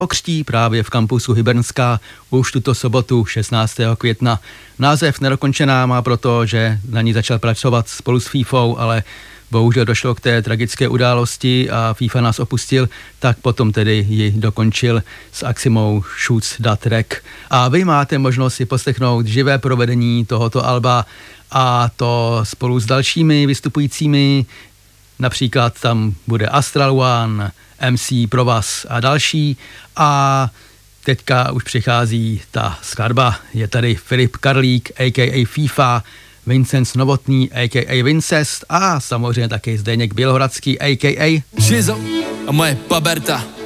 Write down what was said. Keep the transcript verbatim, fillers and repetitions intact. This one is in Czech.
pokřtí právě v kampusu Hybernská už tuto sobotu šestnáctého května. Název Nedokončená má proto, že na ní začal pracovat spolu s FIFou, ale bohužel došlo k té tragické události a FIFA nás opustil, tak potom tedy ji dokončil s Aximou Shoots that Track. A vy máte možnost si poslechnout živé provedení tohoto alba, a to spolu s dalšími vystupujícími, například tam bude Astral One, M C Provaz a další. A teďka už přichází ta skladba. Je tady Filip Karlík, a k a. FIFA, Vincent Novotný, a k a. Vincest a samozřejmě taky Zdeněk Bělohradský, a k a. Žizo a moje Paberta.